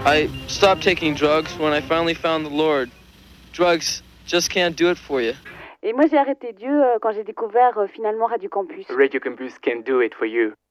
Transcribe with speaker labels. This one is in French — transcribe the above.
Speaker 1: I stopped taking drugs when I finally found the Lord. Drugs just can't do it for you.
Speaker 2: Et moi, j'ai arrêté Dieu quand j'ai découvert finalement Radio Campus.
Speaker 3: Radio Campus can do it for you.